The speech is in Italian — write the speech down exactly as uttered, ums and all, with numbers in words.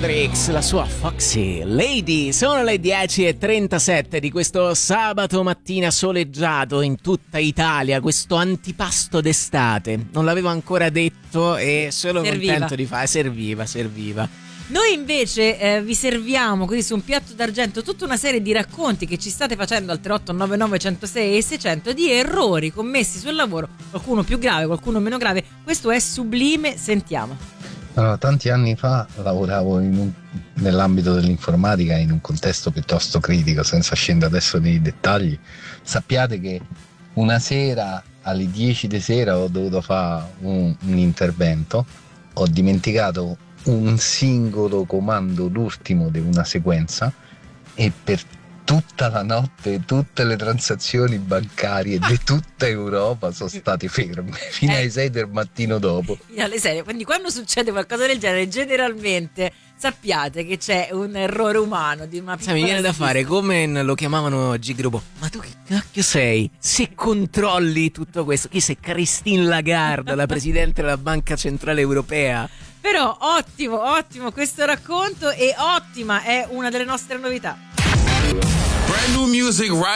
Hendrix, la sua Foxy Lady. Sono le dieci e trentasette di questo sabato mattina soleggiato in tutta Italia, questo antipasto d'estate. Non l'avevo ancora detto e sono Serviva. contento di fare. Serviva, serviva. Noi invece eh, vi serviamo così su un piatto d'argento tutta una serie di racconti che ci state facendo al tre otto nove nove uno zero sei e seicento di errori commessi sul lavoro, qualcuno più grave, qualcuno meno grave. Questo è sublime, sentiamo. Allora, tanti anni fa lavoravo in un, nell'ambito dell'informatica in un contesto piuttosto critico, senza scendere adesso nei dettagli. Sappiate che una sera alle dieci di sera ho dovuto fare un, un intervento, ho dimenticato un singolo comando, l'ultimo di una sequenza, e per tutta la notte tutte le transazioni bancarie di tutta Europa sono state ferme fino eh. alle sei del mattino dopo. Fino alle sei. Quindi quando succede qualcosa del genere, generalmente sappiate che c'è un errore umano di una piccola. Sai, mi viene da svista. fare come lo chiamavano Gigrobo. Ma tu che cacchio sei? Se controlli tutto questo, chi sei? Christine Lagarde, la presidente della Banca Centrale Europea. Però ottimo, ottimo questo racconto, e ottima è una delle nostre novità. Brand new music right